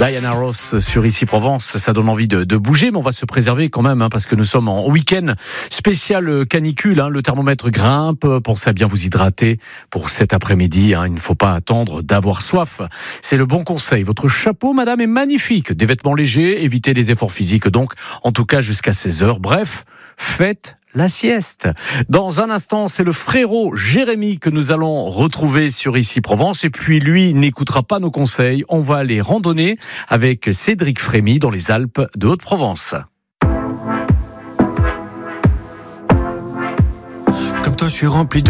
Diana Ross sur Ici Provence, ça donne envie de bouger, mais on va se préserver quand même, parce que nous sommes en week-end spécial canicule. Le thermomètre grimpe, pensez à bien vous hydrater pour cet après-midi. Il ne faut pas attendre d'avoir soif. C'est le bon conseil. Votre chapeau, madame, est magnifique. Des vêtements légers, évitez les efforts physiques donc, en tout cas jusqu'à 16h. Bref, faites la sieste. Dans un instant, c'est le frérot Jérémy que nous allons retrouver sur Ici Provence. Et puis lui n'écoutera pas nos conseils. On va aller randonner avec Cédric Frémy dans les Alpes de Haute-Provence. Comme toi, je suis rempli de